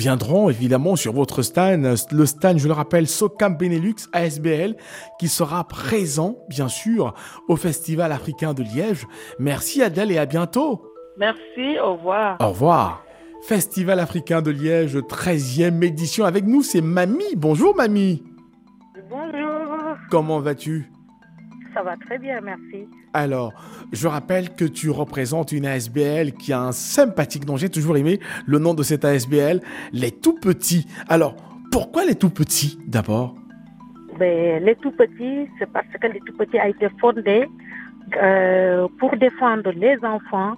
viendront évidemment sur votre stand, le stand, je le rappelle, SOCAM Benelux ASBL, qui sera présent, bien sûr, au Festival africain de Liège. Merci Adèle et à bientôt. Merci, au revoir. Au revoir. Festival africain de Liège, 13e édition. Avec nous, c'est Mamie. Bonjour Mamie. Bonjour. Comment vas-tu ? Ça va très bien, merci. Alors, je rappelle que tu représentes une ASBL qui a un sympathique nom. J'ai toujours aimé le nom de cette ASBL, les tout petits. Alors, pourquoi les tout petits d'abord ? Les tout petits, c'est parce que les tout petits a été fondé pour défendre les enfants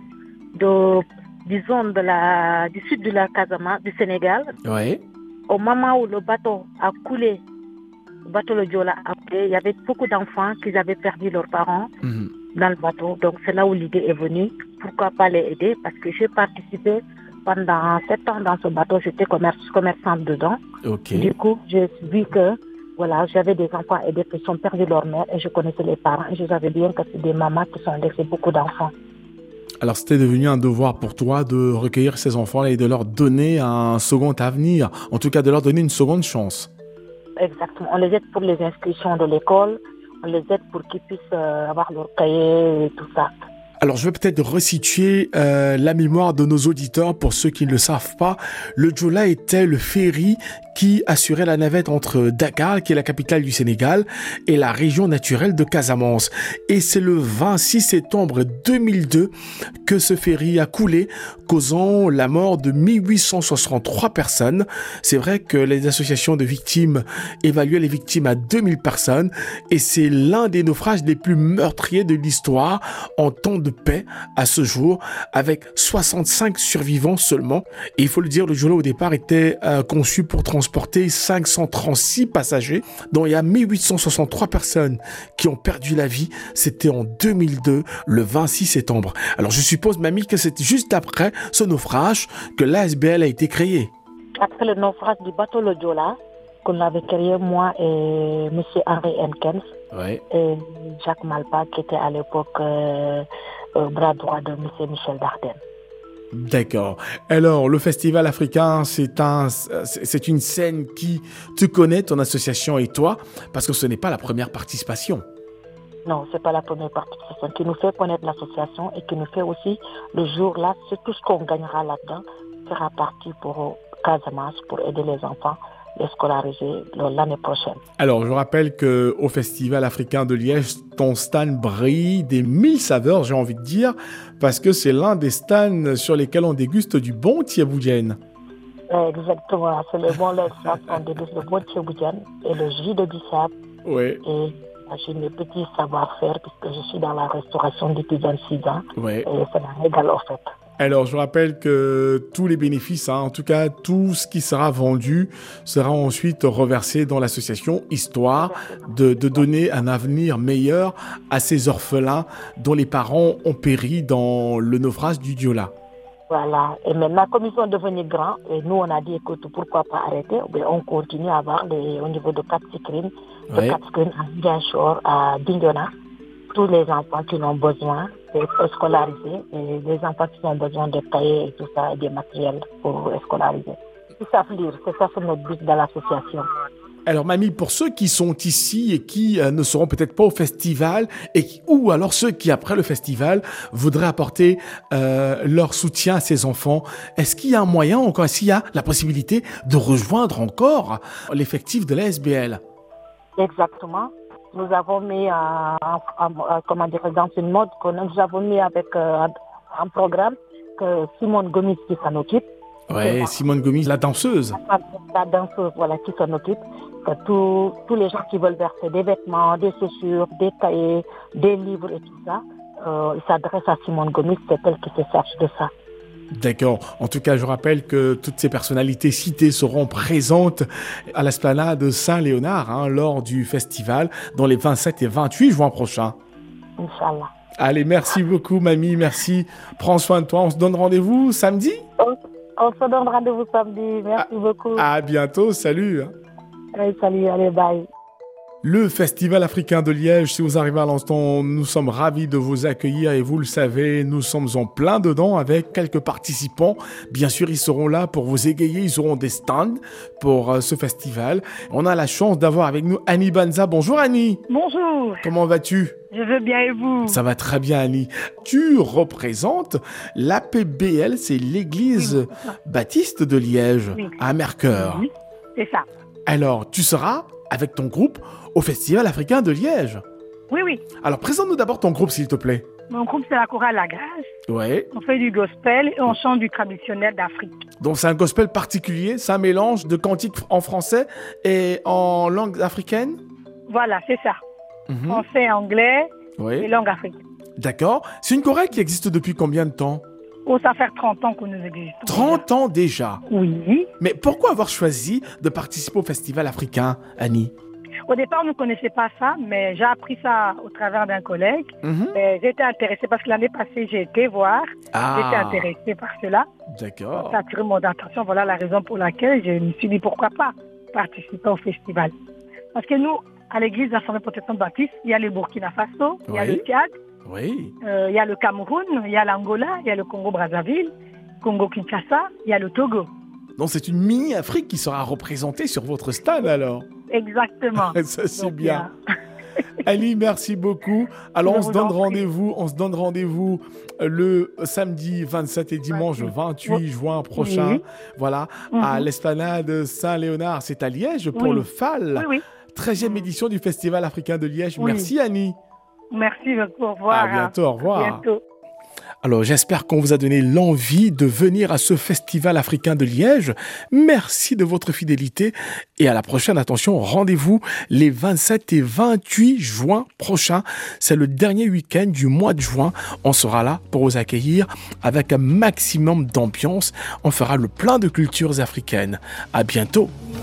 disons, du sud de la Casamance, du Sénégal. Oui. Au moment où le bateau a coulé, le bateau le Joola a coulé, il y avait beaucoup d'enfants qui avaient perdu leurs parents dans le bateau. Donc c'est là où l'idée est venue. Pourquoi pas les aider? Parce que j'ai participé pendant 7 ans dans ce bateau, j'étais commerçante dedans. Okay. Du coup, j'ai vu que j'avais des enfants aidés qui sont perdus leur mère et je connaissais les parents et je savais bien que c'est des mamans qui sont laissées beaucoup d'enfants. Alors, c'était devenu un devoir pour toi de recueillir ces enfants-là et de leur donner un second avenir, en tout cas de leur donner une seconde chance. Exactement. On les aide pour les inscriptions de l'école, on les aide pour qu'ils puissent avoir leur cahier et tout ça. Alors, je vais peut-être resituer la mémoire de nos auditeurs pour ceux qui ne le savent pas. Le Joola était le ferry qui assurait la navette entre Dakar, qui est la capitale du Sénégal, et la région naturelle de Casamance. Et c'est le 26 septembre 2002 que ce ferry a coulé, causant la mort de 1863 personnes. C'est vrai que les associations de victimes évaluaient les victimes à 2000 personnes, et c'est l'un des naufrages les plus meurtriers de l'histoire en temps de paix à ce jour, avec 65 survivants seulement. Et il faut le dire, le Joola au départ était conçu pour transporter 536 passagers, dont il y a 1863 personnes qui ont perdu la vie. C'était en 2002, le 26 septembre. Alors je suppose, Mamie, que c'est juste après ce naufrage que l'ASBL a été créée. Après le naufrage du bateau le Joola, qu'on avait créé moi et M. Henri Henkens, et Jacques Malpa, qui était à l'époque bras droit de M. Michel Dardenne. D'accord. Alors, le Festival africain, c'est une scène qui te connaît, ton association et toi, parce que ce n'est pas la première participation. Non, c'est pas la première participation. Qui nous fait connaître l'association et qui nous fait aussi, le jour-là, c'est tout ce qu'on gagnera là-dedans, sera parti pour Casamance, pour aider les enfants, les scolariser l'année prochaine. Alors, je rappelle qu'au Festival africain de Liège, ton stand brille des 1000 saveurs, j'ai envie de dire, parce que c'est l'un des stands sur lesquels on déguste du bon thieboudienne. Exactement, c'est le bon lait, on déguste le bon thieboudienne et le jus de bissap. Oui. Et j'ai mes petits savoir-faire, puisque je suis dans la restauration depuis 26 ans. Oui. Et ça me régale en fait. Alors, je rappelle que tous les bénéfices, en tout cas tout ce qui sera vendu, sera ensuite reversé dans l'association, histoire de donner un avenir meilleur à ces orphelins dont les parents ont péri dans le naufrage du Joola. Voilà. Et maintenant, comme ils sont devenus grands, et nous on a dit, écoute, pourquoi pas arrêter, on continue à avoir au niveau de Cap Skirring, à Ziguinchor, à Bignona, tous les enfants qui ont besoin d'être scolarisés et les enfants qui ont besoin de cahiers et tout ça, et des matériels pour scolariser. Ils savent lire, c'est ça notre but dans l'association. Alors Mamie, pour ceux qui sont ici et qui ne seront peut-être pas au festival, ou alors ceux qui après le festival voudraient apporter leur soutien à ces enfants, est-ce qu'il y a un moyen encore, est-ce qu'il y a la possibilité de rejoindre encore l'effectif de l'ASBL? Exactement. Nous avons mis dans une mode que nous avons mis avec un programme que Simone Gomis qui s'en occupe. Oui, Simone Gomis, la danseuse. La danseuse, voilà, qui s'en occupe. Que tous les gens qui veulent verser des vêtements, des chaussures, des cahiers, des livres et tout ça, ils s'adressent à Simone Gomis, c'est elle qui se charge de ça. D'accord. En tout cas, je rappelle que toutes ces personnalités citées seront présentes à l'esplanade Saint-Léonard lors du festival dans les 27 et 28 juin prochains. Inch'Allah. Allez, merci beaucoup, Mamie. Merci. Prends soin de toi. On se donne rendez-vous samedi? On se donne rendez-vous samedi. Merci beaucoup. À bientôt. Salut. Allez, salut. Allez, bye. Le Festival africain de Liège, si vous arrivez à l'instant, nous sommes ravis de vous accueillir et vous le savez, nous sommes en plein dedans avec quelques participants. Bien sûr, ils seront là pour vous égayer, ils auront des stands pour ce festival. On a la chance d'avoir avec nous Annie Banza. Bonjour Annie. Bonjour. Comment vas-tu? Je veux bien et vous? Ça va très bien Annie. Tu représentes l'APBL, c'est l'église baptiste de Liège, à Mercœur. Oui, c'est ça. Alors, tu seras avec ton groupe au Festival africain de Liège. Oui. Alors, présente-nous d'abord ton groupe, s'il te plaît. Mon groupe, c'est la chorale La Grâce. Oui. On fait du gospel et on chante du traditionnel d'Afrique. Donc, c'est un gospel particulier, c'est un mélange de cantiques en français et en langue africaine? Voilà, c'est ça. Français, anglais et langue africaine. D'accord. C'est une chorale qui existe depuis combien de temps? Oh, ça fait 30 ans que nous existons. 30 ans déjà? Oui. Mais pourquoi avoir choisi de participer au Festival africain, Annie? Au départ, on ne connaissait pas ça, mais j'ai appris ça au travers d'un collègue. J'étais intéressée parce que l'année passée, j'ai été voir. J'étais intéressée par cela. D'accord. Ça a attiré mon attention. Voilà la raison pour laquelle je me suis dit pourquoi pas participer au festival. Parce que nous, à l'église d'Assemblée protestante baptiste, il y a le Burkina Faso, il y a le Tchad, il y a le Cameroun, il y a l'Angola, il y a le Congo-Brazzaville, Congo-Kinshasa, il y a le Togo. Donc c'est une mini-Afrique qui sera représentée sur votre stand alors? Exactement. Ça c'est bien. Ali, merci beaucoup. Alors on se donne rendez-vous le samedi 27 et dimanche 28 juin prochain. Voilà, à l'Esplanade Saint-Léonard, c'est à Liège pour le FAL. 13e édition du Festival africain de Liège. Merci Annie. Merci, au revoir. À bientôt, au revoir. À bientôt. Alors, j'espère qu'on vous a donné l'envie de venir à ce Festival africain de Liège. Merci de votre fidélité et à la prochaine. Attention, rendez-vous les 27 et 28 juin prochains. C'est le dernier week-end du mois de juin. On sera là pour vous accueillir avec un maximum d'ambiance. On fera le plein de cultures africaines. À bientôt.